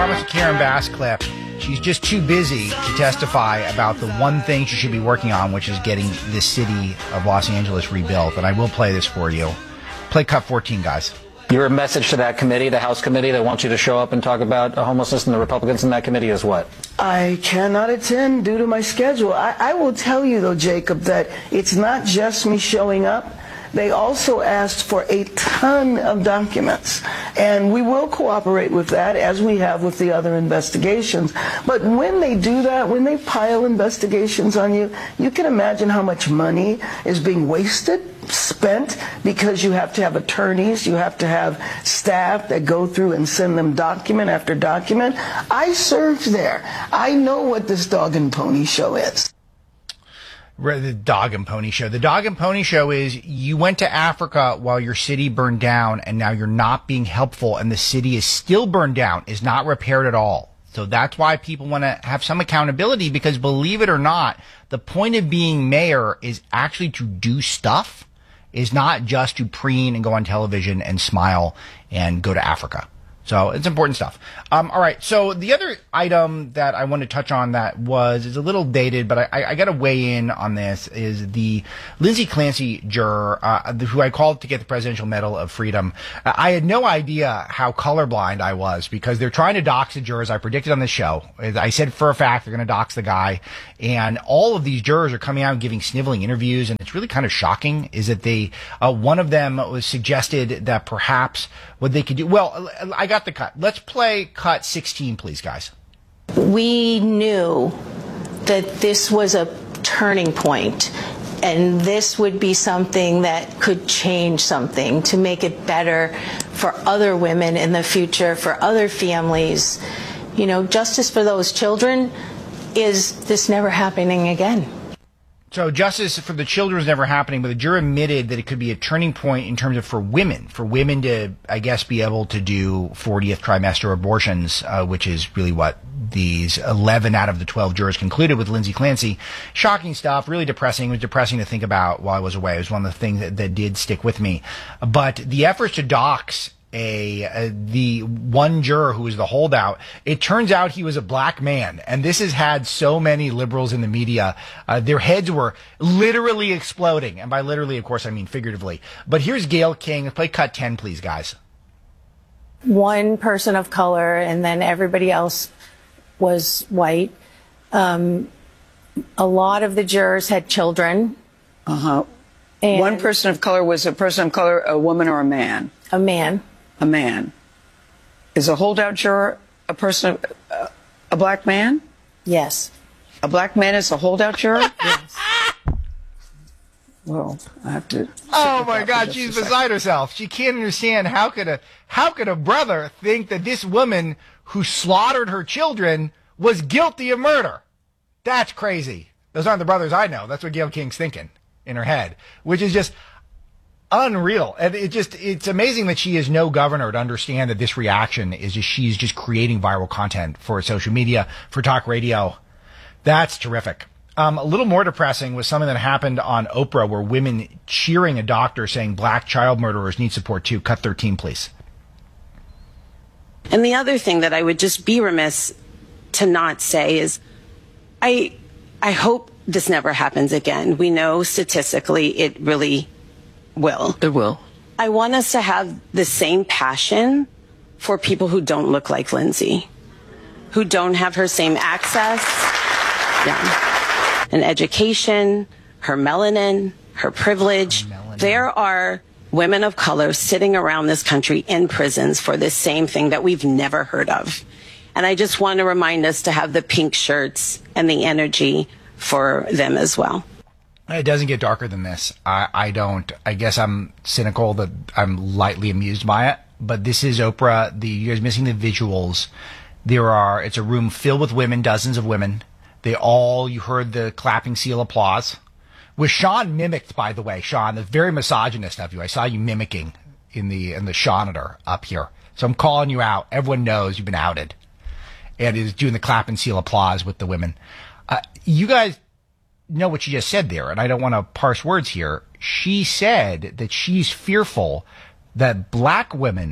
Promise Karen Bass clip. She's just too busy to testify about the one thing she should be working on, which is getting the city of Los Angeles rebuilt. And I will play this for you. Play cut 14, guys. Your message to that committee, the House committee that wants you to show up and talk about homelessness, and the Republicans in that committee is what? I cannot attend due to my schedule. I will tell you, though, Jacob, that it's not just me showing up. They also asked for a ton of documents, and we will cooperate with that as we have with the other investigations. But when they do that, when they pile investigations on you, you can imagine how much money is being wasted, spent, because you have to have attorneys, you have to have staff that go through and send them document after document. I served there. I know what this dog and pony show is. The dog and pony show. The dog and pony show is you went to Africa while your city burned down, and now you're not being helpful, and the city is still burned down, is not repaired at all. So that's why people want to have some accountability, because believe it or not, the point of being mayor is actually to do stuff, is not just to preen and go on television and smile and go to Africa. So it's important stuff. All right. So the other item that I want to touch on that is a little dated, but I got to weigh in on this, is the Lindsay Clancy juror, who I called to get the Presidential Medal of Freedom. I had no idea how colorblind I was, because they're trying to dox the jurors. I predicted on the show. I said for a fact they're going to dox the guy. And all of these jurors are coming out and giving sniveling interviews. And it's really kind of shocking is that one of them was suggested that perhaps what they could do. Well, I got the cut. Let's play cut 16, please, guys. We knew that this was a turning point, and this would be something that could change something to make it better for other women in the future, for other families. You know, justice for those children is this never happening again. So justice for the children is never happening, but the juror admitted that it could be a turning point in terms of for women to, I guess, be able to do 40th trimester abortions, which is really what these 11 out of the 12 jurors concluded with Lindsay Clancy. Shocking stuff, really depressing. It was depressing to think about while I was away. It was one of the things that did stick with me. But the efforts to dox the one juror who was the holdout, it turns out he was a black man. And this has had so many liberals in the media. Their heads were literally exploding. And by literally, of course, I mean figuratively. But here's Gayle King. Play cut 10, please, guys. One person of color, and then everybody else was white. A lot of the jurors had children. Uh-huh. One person of color was a person of color, a woman or a man? A man. A man. Is a holdout juror a person, a black man? Yes. A black man is a holdout juror? Yes. Well, I have to. Oh my God, she's beside herself. She can't understand how could a brother think that this woman who slaughtered her children was guilty of murder? That's crazy. Those aren't the brothers I know. That's what Gayle King's thinking in her head, which is just unreal. And it's amazing that she is no governor to understand that this reaction is she's just creating viral content for social media, for talk radio. That's terrific. A little more depressing was something that happened on Oprah, where women cheering a doctor saying black child murderers need support too. Cut 13, please. And the other thing that I would just be remiss to not say is I hope this never happens again. We know statistically it really will. It will. I want us to have the same passion for people who don't look like Lindsay, who don't have her same access, and education, her melanin, her privilege. There are women of color sitting around this country in prisons for this same thing that we've never heard of. And I just want to remind us to have the pink shirts and the energy for them as well. It doesn't get darker than this. I guess I'm cynical that I'm lightly amused by it, but this is Oprah. You guys missing the visuals. It's a room filled with women, dozens of women. You heard the clapping seal applause. Was Sean mimicked, by the way? Sean, that's very misogynist of you. I saw you mimicking in the Seanator up here. So I'm calling you out. Everyone knows you've been outed. And is doing the clap and seal applause with the women. You guys know what she just said there, and I don't want to parse words here. She said that she's fearful that black women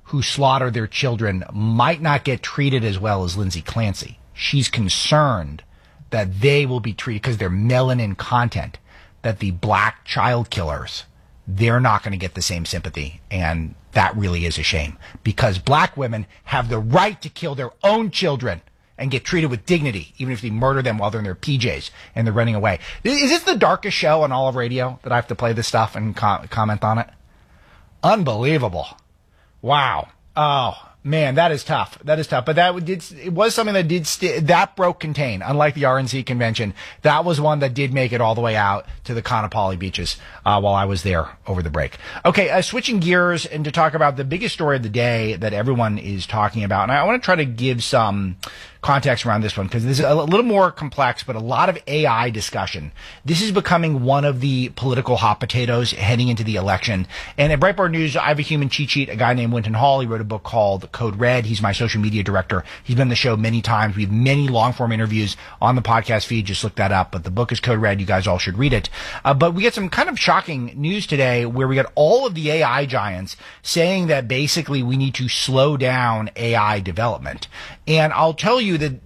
who slaughter their children might not get treated as well as Lindsay Clancy. She's concerned that they will be treated because they're melanin content, that the black child killers, they're not going to get the same sympathy. And that really is a shame, because black women have the right to kill their own children and get treated with dignity, even if they murder them while they're in their PJs and they're running away. Is this the darkest show on all of radio that I have to play this stuff and comment on it? Unbelievable. Wow. Oh, man, that is tough. That is tough. But it was something that that broke contain. Unlike the RNC convention, that was one that did make it all the way out to the Kaanapali beaches while I was there over the break. Okay, switching gears and to talk about the biggest story of the day that everyone is talking about. And I want to try to give some context around this one, because this is a little more complex, but a lot of AI discussion. This is becoming one of the political hot potatoes heading into the election. And at Breitbart News, I have a human cheat sheet, a guy named Winton Hall. He wrote a book called Code Red. He's my social media director. He's been on the show many times. We have many long-form interviews on the podcast feed. Just look that up. But the book is Code Red. You guys all should read it. But we get some kind of shocking news today where we got all of the AI giants saying that basically we need to slow down AI development. And I'll tell you that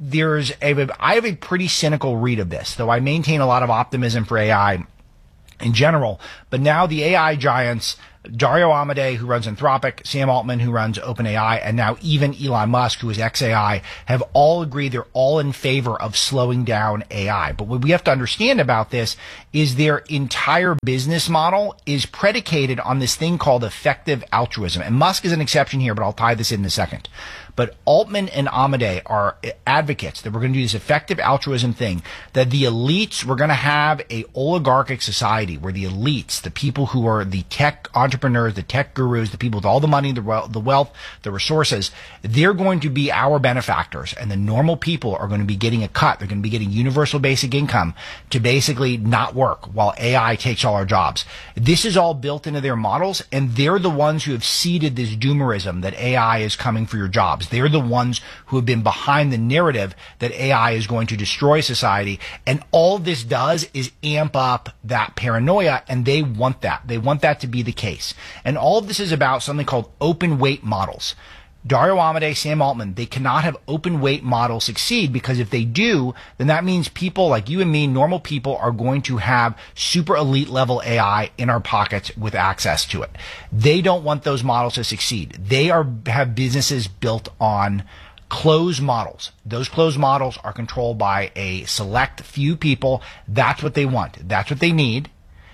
I have a pretty cynical read of this, though I maintain a lot of optimism for AI in general. But now the AI giants, Dario Amodei, who runs Anthropic, Sam Altman, who runs OpenAI, and now even Elon Musk, who is XAI, have all agreed they're all in favor of slowing down AI. But what we have to understand about this is their entire business model is predicated on this thing called effective altruism. And Musk is an exception here, but I'll tie this in a second. But Altman and Amodei are advocates that we're going to do this effective altruism thing, that the elites, we're going to have a oligarchic society where the elites, the people who are the tech entrepreneurs, the tech gurus, the people with all the money, the wealth, the resources, they're going to be our benefactors. And the normal people are going to be getting a cut. They're going to be getting universal basic income to basically not work while AI takes all our jobs. This is all built into their models, and they're the ones who have seeded this doomerism that AI is coming for your jobs. They're the ones who have been behind the narrative that AI is going to destroy society. And all this does is amp up that paranoia, and they want that. They want that to be the case. And all of this is about something called open weight models. Dario Amodei, Sam Altman, they cannot have open weight models succeed, because if they do, then that means people like you and me, normal people, are going to have super elite level AI in our pockets with access to it. They don't want those models to succeed. They have businesses built on closed models. Those closed models are controlled by a select few people. That's what they want. That's what they need.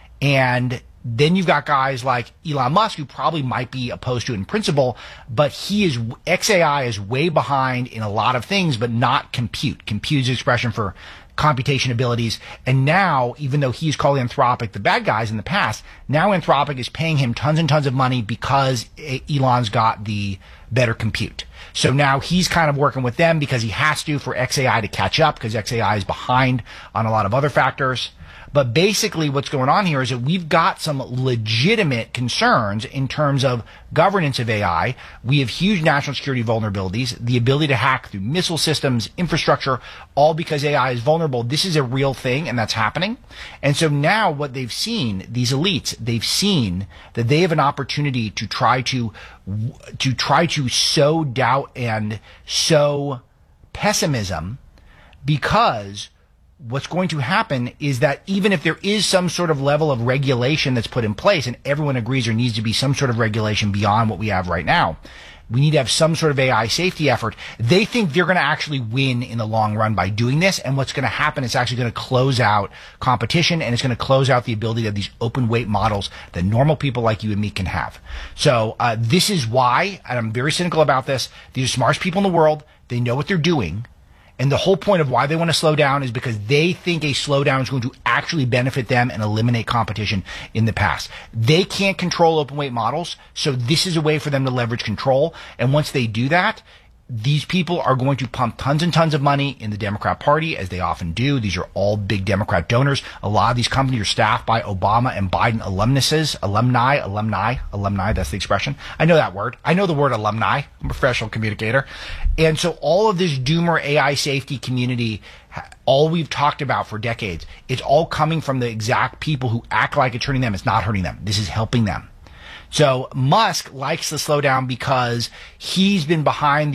And then you've got guys like Elon Musk, who probably might be opposed to it in principle, but XAI is way behind in a lot of things, but not compute. Compute is expression for computation abilities. And now, even though he's called Anthropic the bad guys in the past, now Anthropic is paying him tons and tons of money because Elon's got the better compute. So now he's kind of working with them because he has to for XAI to catch up, because XAI is behind on a lot of other factors. But basically what's going on here is that we've got some legitimate concerns in terms of governance of AI. We have huge national security vulnerabilities, the ability to hack through missile systems, infrastructure, all because AI is vulnerable. This is a real thing, and that's happening. And so now what they've seen, these elites, they've seen that they have an opportunity to try to sow doubt and sow pessimism, because what's going to happen is that even if there is some sort of level of regulation that's put in place, and everyone agrees there needs to be some sort of regulation beyond what we have right now, we need to have some sort of AI safety effort. They think they're going to actually win in the long run by doing this. And what's going to happen is actually going to close out competition, and it's going to close out the ability of these open weight models that normal people like you and me can have. So this is why, and I'm very cynical about this, these are smartest people in the world. They know what they're doing. And the whole point of why they want to slow down is because they think a slowdown is going to actually benefit them and eliminate competition in the past. They can't control open weight models, so this is a way for them to leverage control. And once they do that, these people are going to pump tons and tons of money in the Democrat Party, as they often do. These are all big Democrat donors. A lot of these companies are staffed by Obama and Biden alumni, that's the expression. I know that word. I know the word alumni. I'm a professional communicator. And so all of this doomer AI safety community, all we've talked about for decades, it's all coming from the exact people who act like it's hurting them. It's not hurting them. This is helping them. So Musk likes the slowdown because he's been behind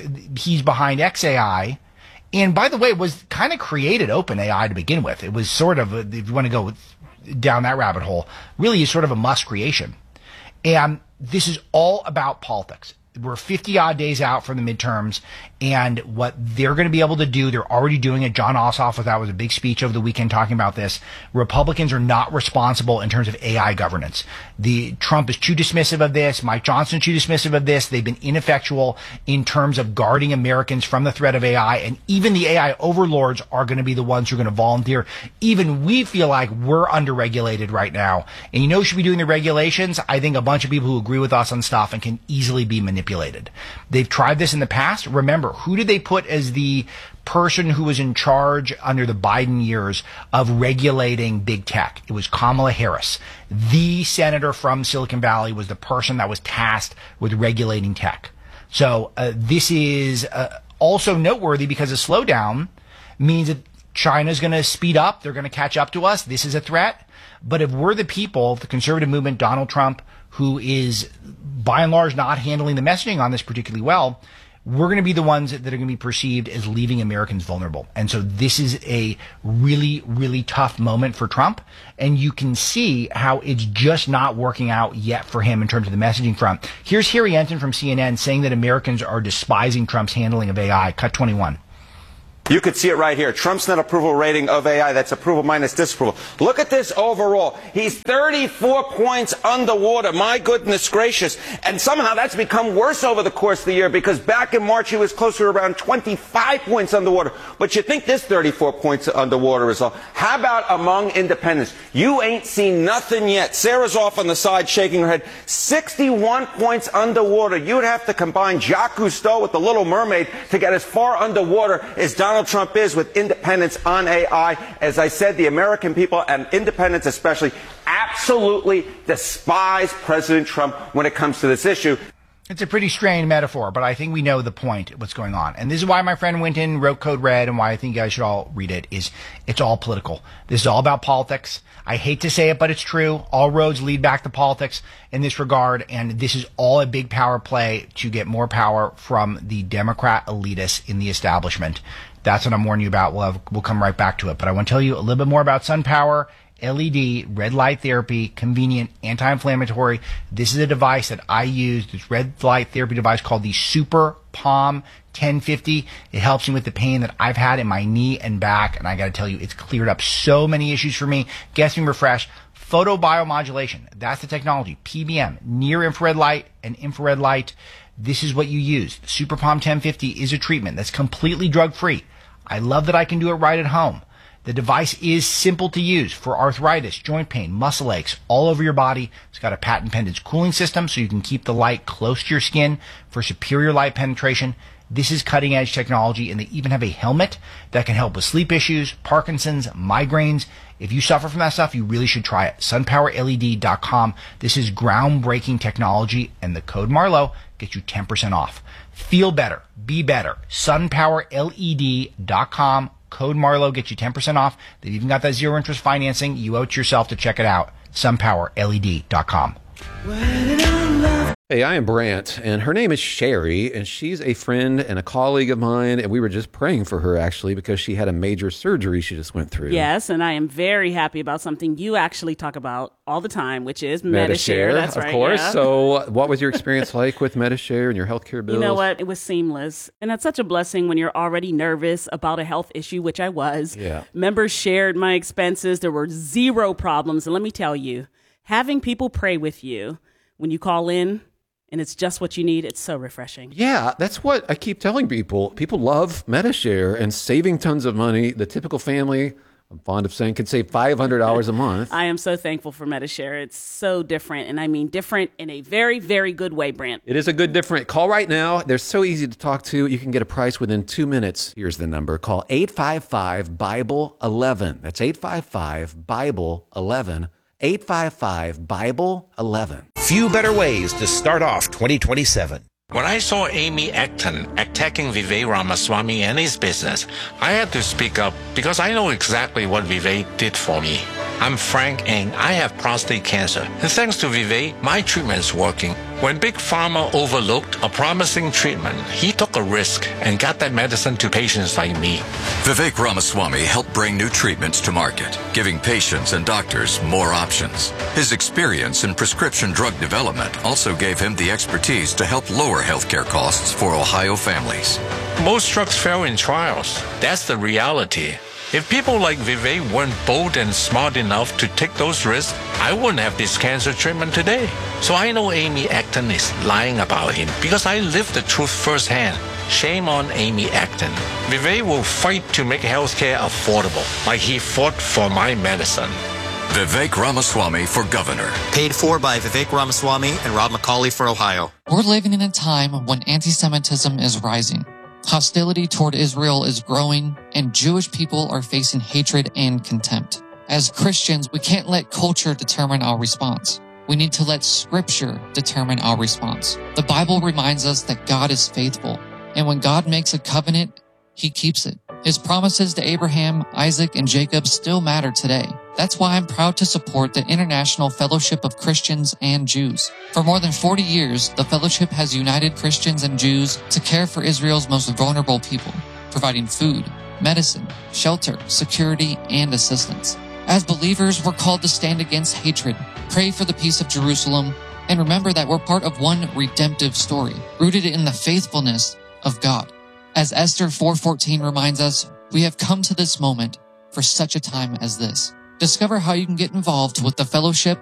XAI. And by the way, it was kind of created OpenAI to begin with. It was sort of, if you want to go down that rabbit hole, really is sort of a Musk creation. And this is all about politics. We're 50 odd days out from the midterms, and what they're going to be able to do, they're already doing it. John Ossoff was a big speech over the weekend talking about this. Republicans are not responsible in terms of AI governance. Trump is too dismissive of this. Mike Johnson too dismissive of this. They've been ineffectual in terms of guarding Americans from the threat of AI, and even the AI overlords are going to be the ones who are going to volunteer. Even we feel like we're underregulated right now. And you know who should be doing the regulations? I think a bunch of people who agree with us on stuff and can easily be manipulated. They've tried this in the past. Remember, who did they put as the person who was in charge under the Biden years of regulating big tech? It was Kamala Harris. The senator from Silicon Valley was the person that was tasked with regulating tech. So this is also noteworthy because a slowdown means that China's going to speed up. They're going to catch up to us. This is a threat. But if we're the people, the conservative movement, Donald Trump, who is by and large not handling the messaging on this particularly well, we're going to be the ones that are going to be perceived as leaving Americans vulnerable. And so this is a really, really tough moment for Trump. And you can see how it's just not working out yet for him in terms of the messaging front. Here's Harry Ensign from CNN saying that Americans are despising Trump's handling of AI. Cut 21. You could see it right here. Trump's net approval rating of AI, that's approval minus disapproval. Look at this overall. He's 34 points underwater. My goodness gracious. And somehow that's become worse over the course of the year because back in March he was closer to around 25 points underwater. But you think this 34 points underwater is all. How about among independents? You ain't seen nothing yet. Sarah's off on the side shaking her head. 61 points underwater. You'd have to combine Jacques Cousteau with the Little Mermaid to get as far underwater as Donald Trump is with independence on AI. As I said, the American people and independents especially absolutely despise President Trump when it comes to this issue. It's a pretty strained metaphor, but I think we know the point, what's going on. And this is why my friend went in, wrote Code Red, and why I think you guys should all read it, is it's all political. This is all about politics. I hate to say it, but it's true. All roads lead back to politics in this regard, and this is all a big power play to get more power from the Democrat elitists in the establishment. That's what I'm warning you about. We'll come right back to it. But I want to tell you a little bit more about SunPower LED, red light therapy, convenient, anti-inflammatory. This is a device that I use, this red light therapy device called the Super Palm 1050. It helps me with the pain that I've had in my knee and back. And I got to tell you, it's cleared up so many issues for me. Gets me refreshed. Photobiomodulation. That's the technology. PBM, near infrared light and infrared light. This is what you use. The Super Palm 1050 is a treatment that's completely drug-free. I love that I can do it right at home. The device is simple to use for arthritis, joint pain, muscle aches, all over your body. It's got a patent-pending cooling system so you can keep the light close to your skin for superior light penetration. This is cutting-edge technology, and they even have a helmet that can help with sleep issues, Parkinson's, migraines. If you suffer from that stuff, you really should try it. SunPowerLED.com. This is groundbreaking technology, and the code Marlowe gets you 10% off. Feel better. Be better. SunPowerLED.com. Code Marlowe gets you 10% off. They've even got that zero interest financing. You owe it to yourself to check it out. SunPowerLED.com. Hey, I am Brant, and her name is Sherry, and she's a friend and a colleague of mine, and we were just praying for her, actually, because she had a major surgery she just went through. Yes, and I am very happy about something you actually talk about all the time, which is Medi-Share. That's right, of course. Yeah. So what was your experience like with Medi-Share and your healthcare bills? You know what? It was seamless, and that's such a blessing when you're already nervous about a health issue, which I was. Yeah. Members shared my expenses. There were zero problems, and let me tell you, having people pray with you when you call in, and it's just what you need, it's so refreshing. Yeah, that's what I keep telling people. People love Medi-Share and saving tons of money. The typical family, I'm fond of saying, can save $500 a month. I am so thankful for Medi-Share. It's so different, and I mean different in a very, very good way, Brant. It is a good different. Call right now. They're so easy to talk to. You can get a price within 2 minutes. Here's the number. Call 855-BIBLE-11. That's 855-BIBLE-11. 855-BIBLE-11. Few better ways to start off 2027. When I saw Amy Acton attacking Vivek Ramaswamy and his business, I had to speak up because I know exactly what Vivek did for me. I'm Frank and I have prostate cancer. And thanks to Vivek, my treatment is working. When Big Pharma overlooked a promising treatment, he took a risk and got that medicine to patients like me. Vivek Ramaswamy helped bring new treatments to market, giving patients and doctors more options. His experience in prescription drug development also gave him the expertise to help lower healthcare costs for Ohio families. Most drugs fail in trials. That's the reality. If people like Vivek weren't bold and smart enough to take those risks, I wouldn't have this cancer treatment today. So I know Amy Acton is lying about him because I lived the truth firsthand. Shame on Amy Acton. Vivek will fight to make healthcare affordable, like he fought for my medicine. Vivek Ramaswamy for governor. Paid for by Vivek Ramaswamy and Rob McCauley for Ohio. We're living in a time when anti-Semitism is rising. Hostility toward Israel is growing, and Jewish people are facing hatred and contempt. As Christians, we can't let culture determine our response. We need to let Scripture determine our response. The Bible reminds us that God is faithful, and when God makes a covenant, He keeps it. His promises to Abraham, Isaac, and Jacob still matter today. That's why I'm proud to support the International Fellowship of Christians and Jews. For more than 40 years, the fellowship has united Christians and Jews to care for Israel's most vulnerable people, providing food, medicine, shelter, security, and assistance. As believers, we're called to stand against hatred, pray for the peace of Jerusalem, and remember that we're part of one redemptive story, rooted in the faithfulness of God. As Esther 4:14 reminds us, we have come to this moment for such a time as this. Discover how you can get involved with the fellowship